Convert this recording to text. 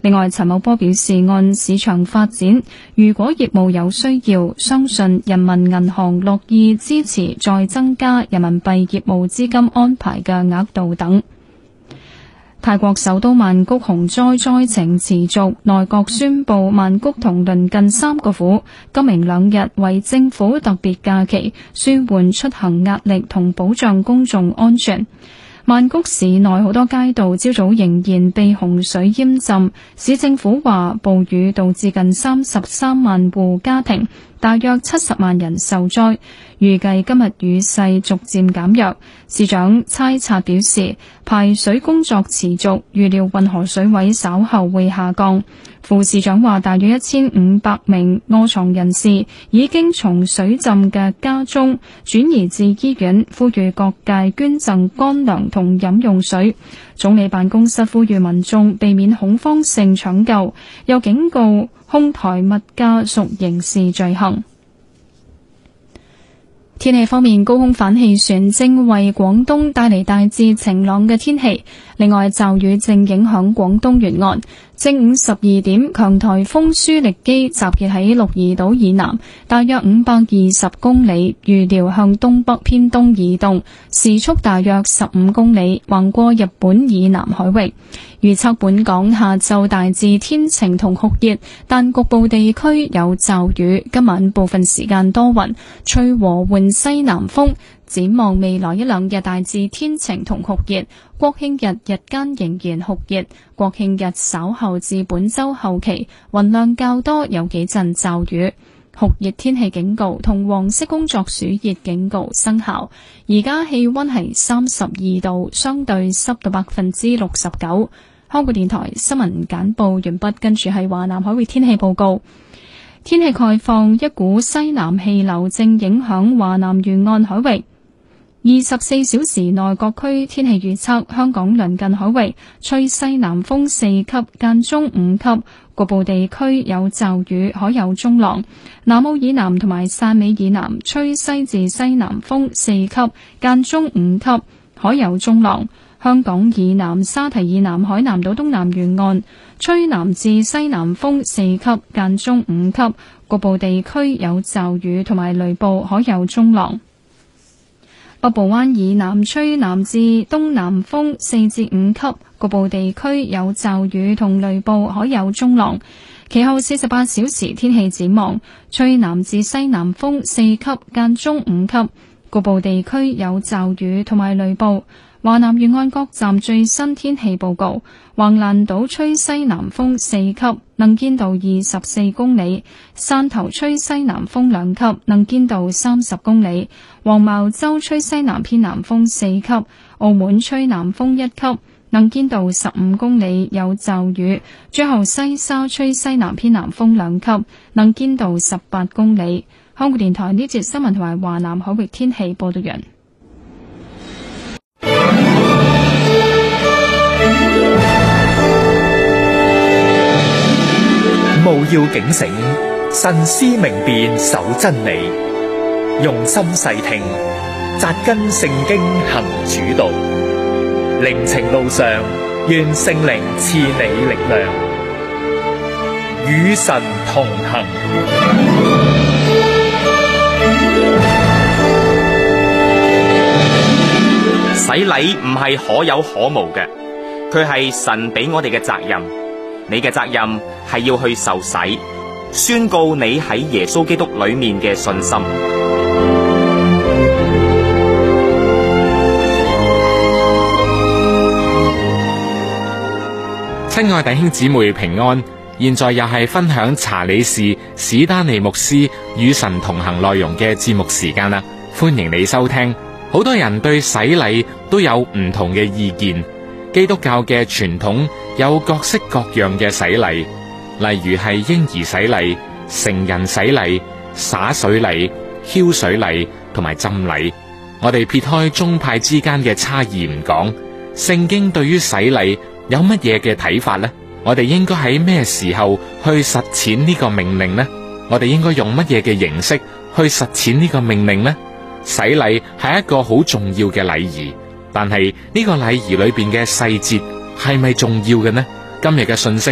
另外，陳茂波表示，按市場發展，如果業務有需要，相信人民銀行樂意支持再增加人民幣業務資金安排嘅額度等。泰國首都曼谷洪災災情持續，內閣宣布曼谷同鄰近3個府今明2日為政府特別假期，舒緩出行壓力同保障公眾安全。曼谷市內好多街道朝早仍然被洪水淹浸，市政府話暴雨導致近33萬戶家庭，大約70萬人受災，預計今日雨勢逐漸減弱。市長猜察表示，排水工作持續，預料運河水位稍後會下降。副市長話，大約1500名臥床人士已經從水浸嘅家中轉移至醫院，呼籲各界捐贈乾糧同飲用水。總理辦公室呼籲民眾避免恐慌性搶救，又警告哄抬物價屬刑事罪行。天氣方面，高空反氣旋正為廣東帶嚟大致晴朗嘅天氣，另外驟雨正影響廣東沿岸。正午12點，強颱風舒力基集結喺鹿兒島以南，大約520公里，預料向東北偏東移動，時速大約15公里，橫過日本以南海域。預測本港下晝大致天晴同酷熱，但局部地區有驟雨。今晚部分時間多雲，吹和緩西南風。展望未來1-2日大致天晴同酷熱，國慶日日間仍然酷熱，國慶日稍後至本週後期雲量較多，有幾陣驟雨。酷熱天氣警告同黃色工作暑熱警告生效。而家氣溫係32度，相對濕度69%。香港電台新聞簡報完畢，跟住係華南海域天氣報告。天氣概況，一股西南氣流正影響華南沿岸海域。24小時內各區天氣預測，香港鄰近海域吹西南風4級，間中5級，局部地區有驟雨，海有中浪。南澳以南同埋汕尾以南吹西至西南風4級，間中5級，海有中浪。香港以南、沙堤以南、海南島東南沿岸吹南至西南風4級，間中5級，局部地區有驟雨同埋雷暴，海有中浪。北部灣以南吹南至東南風4至5級，局部地區有驟雨同雷暴，海有中浪。其後48小時天氣展望，吹南至西南風4級，間中5級，局部地區有驟雨同埋雷暴。華南沿岸各站最新天氣報告：橫瀾島吹西南風4級，能見度24公里；汕頭吹西南風2級，能見度30公里；黃茅洲吹西南偏南風4級；澳門吹南風1級，能見度15公里，有驟雨；最後西沙吹西南偏南風2級，能見度18公里。香港電台呢節新聞同埋華南海域天氣報道完。 務要警醒，慎思明辨，守真理，用心細聽，扎根聖經行主道。靈程路上，願聖靈賜你力量，與神同行。 洗禮唔係可有可無嘅，佢係神俾我哋嘅責任。你嘅責任係要去受洗，宣告你喺耶穌基督裏面嘅信心。 親愛弟兄姊妹平安，現在又係分享查理士史丹尼牧師與神同行內容嘅節目時間啦，歡迎你收聽。好多人對洗禮都有唔同嘅意見。基督教嘅傳統有各式各樣嘅洗禮，例如係嬰兒洗禮、成人洗禮、灑水禮、澆水禮同埋浸禮。我哋撇開宗派之間嘅差異唔講，聖經對於洗禮有乜嘢嘅睇法呢？我哋應該喺咩時候去實踐呢個命令呢？我哋應該用乜嘢嘅形式去實踐呢個命令呢？洗禮係一個好重要嘅禮儀。但係呢個禮儀裏邊嘅細節係咪重要嘅呢？今日嘅信息